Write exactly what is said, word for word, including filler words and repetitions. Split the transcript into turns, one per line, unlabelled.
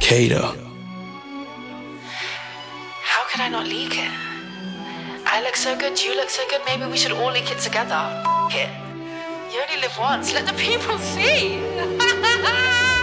Kato.
How could I not leak it? I look so good, you look so good, maybe we should all leak it together. F it. You only live once, let the people see.